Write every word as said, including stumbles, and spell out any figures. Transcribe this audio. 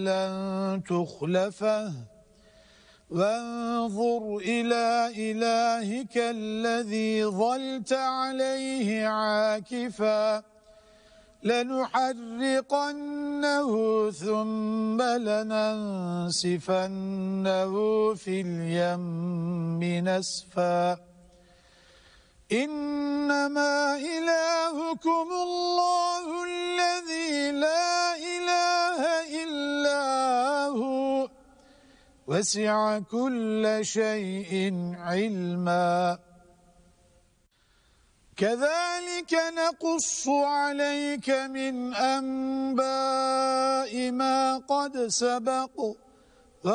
لن تخلفه وانظر إلى إلهك الذي ظلت عليه عاكفا لنحرقنه ثم لننسفنه في اليم نسفا إنما إلهكم الله الذي لا إله إلا هو وسع كل شيء علما كذلك نقص عليك من أنباء ما قد سبق